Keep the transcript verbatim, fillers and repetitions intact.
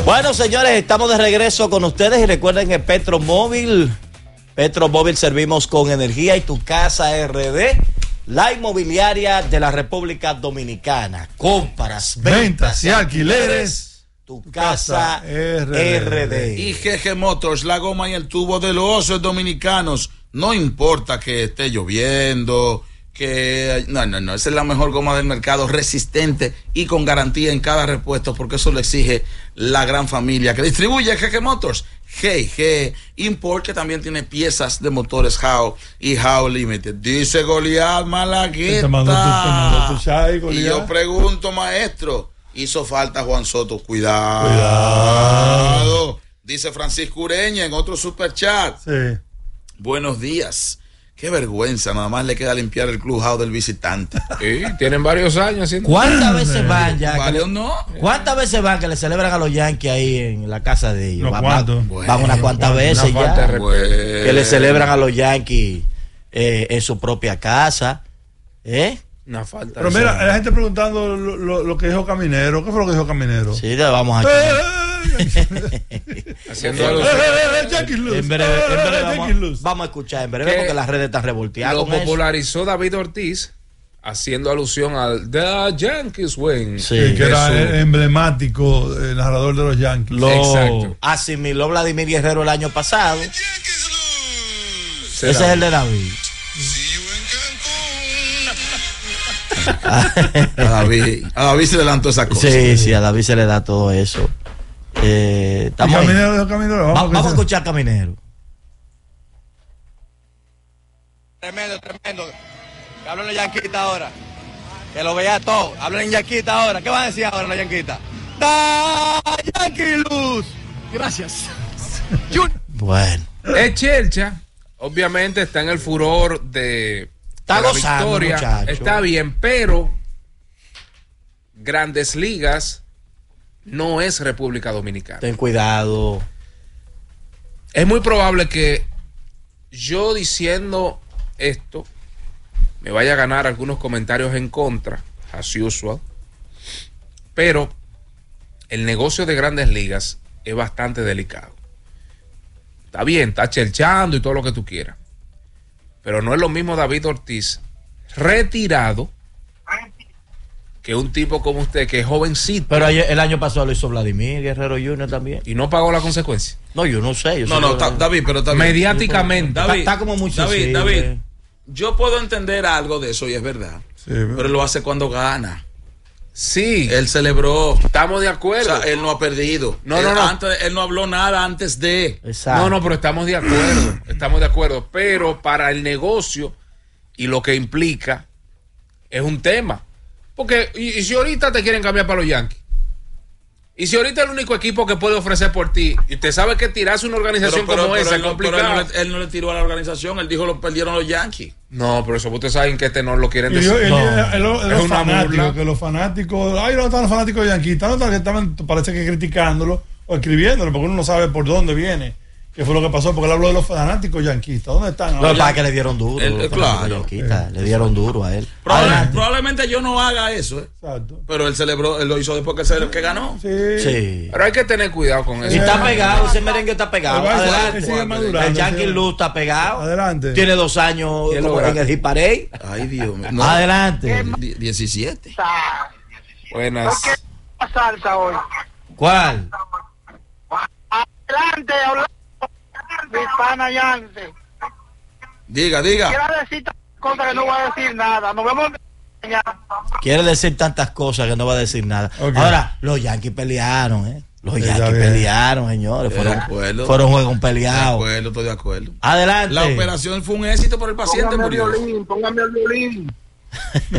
Bueno, señores, estamos de regreso con ustedes y recuerden que Petromóvil, Petromóvil servimos con energía y tu casa R D, la inmobiliaria de la República Dominicana. Compras, ventas, ventas y alquileres, tu casa, casa R D. R D. Y G G Motors, la goma y el tubo de los osos dominicanos. No importa que esté lloviendo, que no, no, no, esa es la mejor goma del mercado, resistente y con garantía en cada repuesto, porque eso lo exige la gran familia que distribuye G G Motors. G G Import, que también tiene piezas de motores Howe y Howe Limited. Dice Goliat Malagueta. Y yo pregunto, maestro, hizo falta Juan Soto. Cuidado. Cuidado. Dice Francisco Ureña en otro superchat. Sí. Buenos días. Qué vergüenza, nada más le queda limpiar el clubhouse del visitante. Sí, tienen varios años haciendo. ¿Cuántas veces van ya? ¿Vale le, o no? ¿Cuántas veces van que le celebran a los Yankees ahí en la casa de ellos? No, van, ¿cuánto? Van, van unas cuantas veces ya. Bueno. Que le celebran a los Yankees eh, en su propia casa. ¿Eh? Una falta. Pero mira, ser. La gente preguntando lo, lo, lo que dijo Caminero. ¿Qué fue lo que dijo Caminero? Sí, le vamos a... Haciendo algo. En breve, en breve vamos, vamos a escuchar en breve porque las redes están revolteadas. Lo popularizó eso. David Ortiz haciendo alusión al The Yankees Win. Sí, que era su... emblemático el narrador de los Yankees. Lo Exacto. asimiló Vladimir Guerrero el año pasado. Ese es el de David. a David, a David se le dan todas esas cosas. Sí, sí, a David se le da todo eso. Eh, estamos Caminero, Caminero, vamos, Va, vamos a escuchar Caminero. Tremendo, tremendo. Que hablen los yanquitas ahora. Que lo vea todo. Hablen en yanquita ahora. ¿Qué van a decir ahora los yanquitas? ¡Da Yankee Luz! Gracias. Bueno. El Chelcha, obviamente, está en el furor de, está de la gozando, victoria. Muchacho. Está bien, pero Grandes Ligas no es República Dominicana. Ten cuidado. Es muy probable que yo diciendo esto me vaya a ganar algunos comentarios en contra, as usual, pero el negocio de Grandes Ligas es bastante delicado. Está bien, está chelchando y todo lo que tú quieras, pero no es lo mismo David Ortiz retirado que un tipo como usted que es jovencito. Pero el año pasado lo hizo Vladimir Guerrero junior también. Y no pagó la consecuencia. No, yo no sé. Yo no, no, está, David, pero está mediáticamente. David, está, está como muy David, David, yo puedo entender algo de eso y es verdad. Sí, pero él lo hace cuando gana. Sí. Él celebró. Estamos de acuerdo. O sea, él no ha perdido. No, él, no, no. Antes, él no habló nada antes de. Exacto. No, no, pero estamos de acuerdo. Estamos de acuerdo. Pero para el negocio y lo que implica es un tema. Porque, y, y si ahorita te quieren cambiar para los Yankees, y si ahorita el único equipo que puede ofrecer por ti, y usted sabe que tirarse una organización pero, pero, como pero esa él es no, complicado. Pero él, no le, él no le tiró a la organización, él dijo lo perdieron los Yankees. No, pero eso ustedes saben que este no lo quieren y decir. yo, él, no. él, él, él, es una burla. Que los fanáticos, ay, no están los fanáticos de Yankees, están, estaban, parece que criticándolo o escribiéndolo, porque uno no sabe por dónde viene. ¿Qué fue lo que pasó? Porque él habló de los fanáticos yanquistas. ¿Dónde están? No, para que le dieron duro. El, claro. Eh. Le dieron duro a él. Probable, probablemente yo no haga eso. ¿eh? Exacto. Pero él celebró, él lo hizo después que, se, que ganó. Sí. sí. Pero hay que tener cuidado con eso. Y está pegado, ese merengue está pegado. Adelante. Sigue madurando, el Yankee sigue... Luz está pegado. Adelante. Tiene dos años en el hit parade. Ay, Dios mío. No. Adelante. diecisiete. Buenas. ¿Qué salsa hoy? ¿Cuál? Adelante, hablando. Mi pana Yance. Diga, diga. Quiero decir tantas cosas que no voy a decir nada. Nos vemos mañana. Quiere decir tantas cosas que no va a decir nada. Okay. Ahora, los Yankees pelearon, ¿eh? Los sí, Yankees pelearon, señores. Fueron, fueron juegos peleados. De acuerdo, estoy de acuerdo. Adelante. La operación fue un éxito, pero el paciente póngame murió. El violín, póngame el violín.